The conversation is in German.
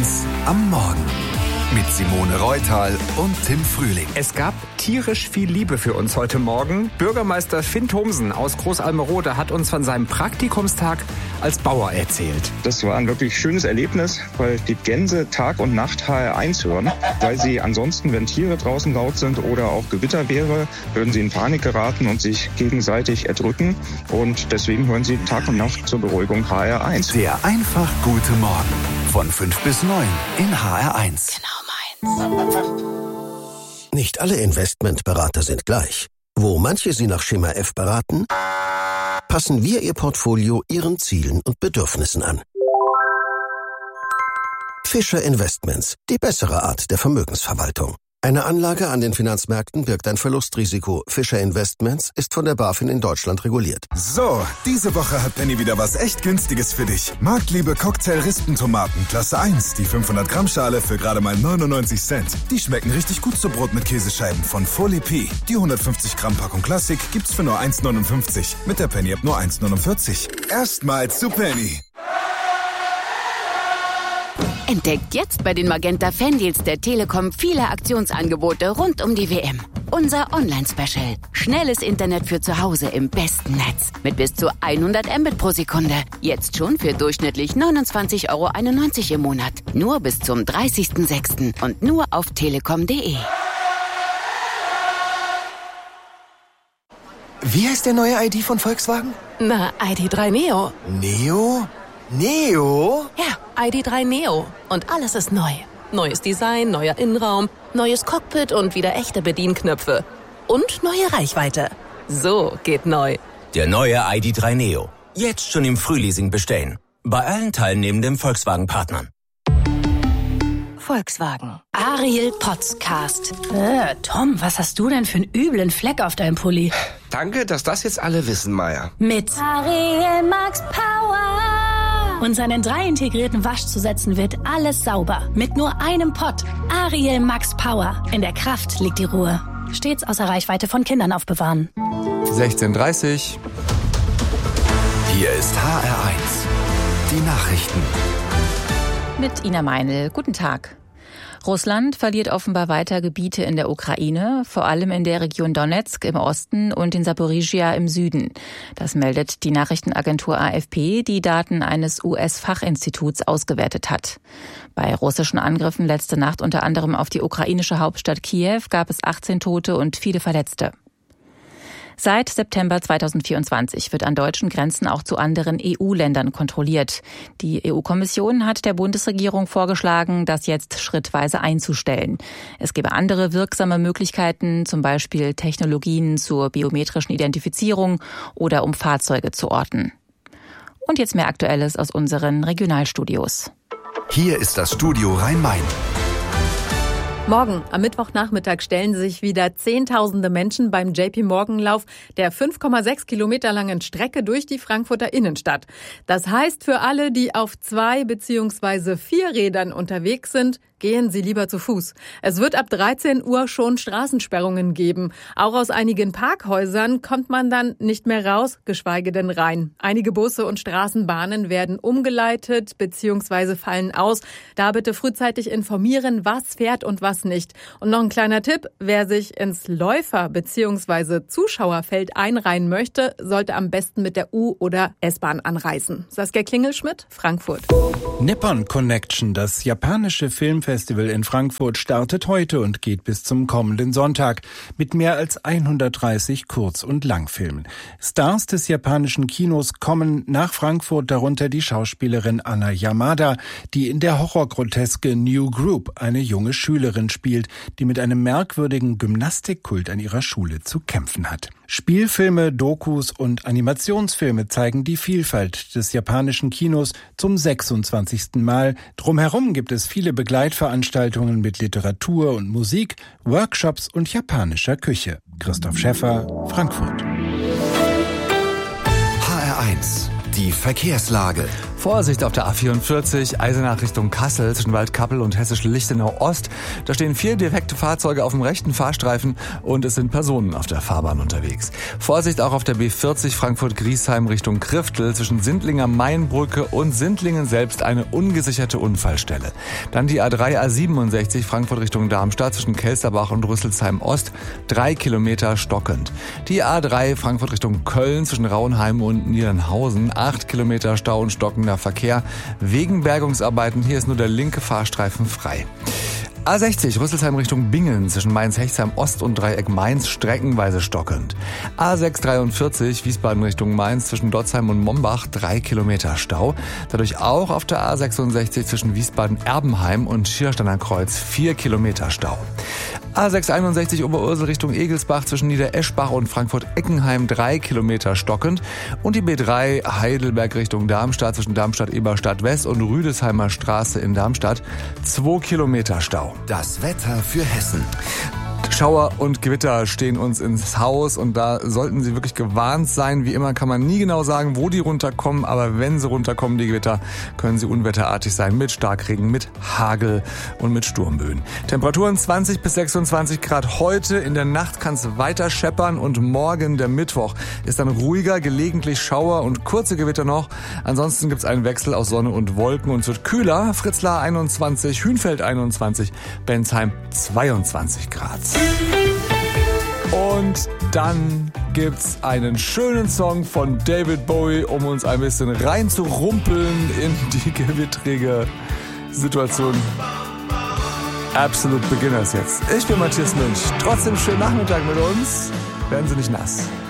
1 am Morgen. Mit Simone Reutal und Tim Frühling. Es gab tierisch viel Liebe für uns heute Morgen. Bürgermeister Finn Thomsen aus Großalmerode hat uns von seinem Praktikumstag als Bauer erzählt. Das war ein wirklich schönes Erlebnis, weil die Gänse Tag und Nacht HR1 hören. Weil sie ansonsten, wenn Tiere draußen laut sind oder auch Gewitter wäre, würden sie in Panik geraten und sich gegenseitig erdrücken. Und deswegen hören sie Tag und Nacht zur Beruhigung HR1. Der einfach gute Morgen von 5 bis 9 in HR1. Genau. Nicht alle Investmentberater sind gleich. Wo manche Sie nach Schema F beraten, passen wir Ihr Portfolio Ihren Zielen und Bedürfnissen an. Fischer Investments, die bessere Art der Vermögensverwaltung. Eine Anlage an den Finanzmärkten birgt ein Verlustrisiko. Fischer Investments ist von der BaFin in Deutschland reguliert. So, diese Woche hat Penny wieder was echt Günstiges für dich. Marktliebe Cocktail-Rispentomaten, Klasse 1, die 500 Gramm Schale für gerade mal 99 Cent. Die schmecken richtig gut zu Brot mit Käsescheiben von Folie P. Die 150 Gramm Packung Klassik gibt's für nur 1,59. Mit der Penny-App nur 1,49. Erstmals zu Penny. Entdeckt jetzt bei den Magenta Fan-Deals der Telekom viele Aktionsangebote rund um die WM. Unser Online-Special. Schnelles Internet für zu Hause im besten Netz. Mit bis zu 100 Mbit pro Sekunde. Jetzt schon für durchschnittlich 29,91 € im Monat. Nur bis zum 30.06. und nur auf telekom.de. Wie heißt der neue ID von Volkswagen? Na, ID.3 Neo. Neo? Neo? Ja, ID.3 Neo. Und alles ist neu. Neues Design, neuer Innenraum, neues Cockpit und wieder echte Bedienknöpfe. Und neue Reichweite. So geht neu. Der neue ID.3 Neo. Jetzt schon im Frühleasing bestellen. Bei allen teilnehmenden Volkswagen-Partnern. Volkswagen. Ariel Podcast. Tom, was hast du denn für einen üblen Fleck auf deinem Pulli? Danke, dass das jetzt alle wissen, Maya. Mit Ariel Max Power. Und seinen 3 integrierten Waschzusätzen wird alles sauber. Mit nur einem Pott. Ariel Max Power. In der Kraft liegt die Ruhe. Stets außer Reichweite von Kindern aufbewahren. 16:30. Hier ist HR1. Die Nachrichten. Mit Ina Meinl. Guten Tag. Russland verliert offenbar weiter Gebiete in der Ukraine, vor allem in der Region Donetsk im Osten und in Saporizhia im Süden. Das meldet die Nachrichtenagentur AFP, die Daten eines US-Fachinstituts ausgewertet hat. Bei russischen Angriffen letzte Nacht unter anderem auf die ukrainische Hauptstadt Kiew gab es 18 Tote und viele Verletzte. Seit September 2024 wird an deutschen Grenzen auch zu anderen EU-Ländern kontrolliert. Die EU-Kommission hat der Bundesregierung vorgeschlagen, das jetzt schrittweise einzustellen. Es gebe andere wirksame Möglichkeiten, zum Beispiel Technologien zur biometrischen Identifizierung oder um Fahrzeuge zu orten. Und jetzt mehr Aktuelles aus unseren Regionalstudios. Hier ist das Studio Rhein-Main. Morgen, am Mittwochnachmittag, stellen sich wieder Zehntausende Menschen beim JP-Morgan-Lauf der 5,6 Kilometer langen Strecke durch die Frankfurter Innenstadt. Das heißt für alle, die auf 2 bzw. 4 Rädern unterwegs sind, gehen Sie lieber zu Fuß. Es wird ab 13 Uhr schon Straßensperrungen geben. Auch aus einigen Parkhäusern kommt man dann nicht mehr raus, geschweige denn rein. Einige Busse und Straßenbahnen werden umgeleitet bzw. fallen aus. Da bitte frühzeitig informieren, was fährt und was nicht. Und noch ein kleiner Tipp, wer sich ins Läufer- bzw. Zuschauerfeld einreihen möchte, sollte am besten mit der U- oder S-Bahn anreisen. Saskia Klingelschmidt, Frankfurt. Nippon Connection, das japanische Filmfestival in Frankfurt, startet heute und geht bis zum kommenden Sonntag mit mehr als 130 Kurz- und Langfilmen. Stars des japanischen Kinos kommen nach Frankfurt, darunter die Schauspielerin Anna Yamada, die in der Horrorgroteske New Group eine junge Schülerin spielt, die mit einem merkwürdigen Gymnastikkult an ihrer Schule zu kämpfen hat. Spielfilme, Dokus und Animationsfilme zeigen die Vielfalt des japanischen Kinos zum 26. Mal. Drumherum gibt es viele Begleitveranstaltungen mit Literatur und Musik, Workshops und japanischer Küche. Christoph Schäffer, Frankfurt. HR1, Die Verkehrslage. Vorsicht auf der A44, Eisenach Richtung Kassel zwischen Waldkappel und Hessisch-Lichtenau Ost. Da stehen 4 defekte Fahrzeuge auf dem rechten Fahrstreifen und es sind Personen auf der Fahrbahn unterwegs. Vorsicht auch auf der B40 Frankfurt-Griesheim Richtung Kriftel zwischen Sindlinger Mainbrücke und Sindlingen selbst eine ungesicherte Unfallstelle. Dann die A3 A67 Frankfurt Richtung Darmstadt zwischen Kelsterbach und Rüsselsheim Ost, 3 Kilometer stockend. Die A3 Frankfurt Richtung Köln zwischen Rauenheim und Niedernhausen, 8 Kilometer Stau und stockender Verkehr. Wegen Bergungsarbeiten, hier ist nur der linke Fahrstreifen frei. A60 Rüsselsheim Richtung Bingen zwischen Mainz-Hechtsheim Ost und Dreieck Mainz streckenweise stockend. A643 Wiesbaden Richtung Mainz zwischen Dotzheim und Mombach 3 Kilometer Stau. Dadurch auch auf der A66 zwischen Wiesbaden-Erbenheim und Schiersteiner Kreuz 4 Kilometer Stau. A661 Oberursel Richtung Egelsbach zwischen Niedereschbach und Frankfurt-Eckenheim 3 Kilometer stockend. Und die B3 Heidelberg Richtung Darmstadt zwischen Darmstadt-Eberstadt West und Rüdesheimer Straße in Darmstadt 2 Kilometer Stau. Das Wetter für Hessen. Schauer und Gewitter stehen uns ins Haus und da sollten Sie wirklich gewarnt sein. Wie immer kann man nie genau sagen, wo die runterkommen, aber wenn sie runterkommen, die Gewitter, können sie unwetterartig sein mit Starkregen, mit Hagel und mit Sturmböen. Temperaturen 20 bis 26 Grad heute, in der Nacht kann es weiter scheppern und morgen, der Mittwoch, ist dann ruhiger, gelegentlich Schauer und kurze Gewitter noch. Ansonsten gibt es einen Wechsel aus Sonne und Wolken und es wird kühler. Fritzlar 21, Hünfeld 21, Bensheim 22 Grad. Und dann gibt's einen schönen Song von David Bowie, um uns ein bisschen reinzurumpeln in die gewittrige Situation. Absolute Beginners jetzt. Ich bin Matthias Münch. Trotzdem schönen Nachmittag mit uns. Werden Sie nicht nass.